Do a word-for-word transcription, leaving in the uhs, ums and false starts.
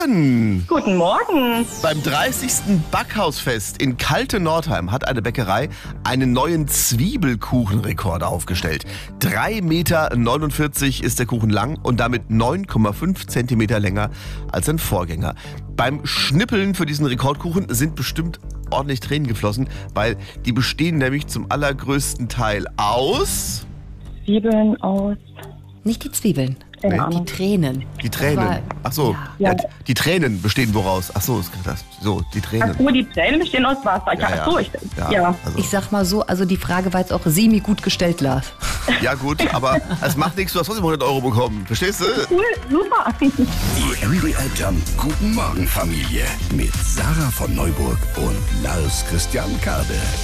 Guten Morgen. Beim dreißigsten Backhausfest in Kalte-Nordheim hat eine Bäckerei einen neuen Zwiebelkuchenrekord aufgestellt. drei Meter neunundvierzig ist der Kuchen lang und damit neun Komma fünf Zentimeter länger als sein Vorgänger. Beim Schnippeln für diesen Rekordkuchen sind bestimmt ordentlich Tränen geflossen, weil die bestehen nämlich zum allergrößten Teil aus... Zwiebeln aus. Nicht die Zwiebeln, Keine die Ahnung. Tränen. Die Tränen. Aber- Ach so, Ja. ja, die Tränen bestehen woraus? Ach so, ist das. So, die Ach Tränen. so, die Tränen bestehen aus Wasser. Ja, Ach so, ich, ja, ja. Also, Ich sag mal so, also die Frage war jetzt auch semi gut gestellt, Lars. ja gut, aber es macht nichts, du hast trotzdem hundert Euro bekommen. Verstehst du? Cool, super. Die M D R Jump Guten Morgen Familie mit Sarah von Neuburg und Lars Christian Kade.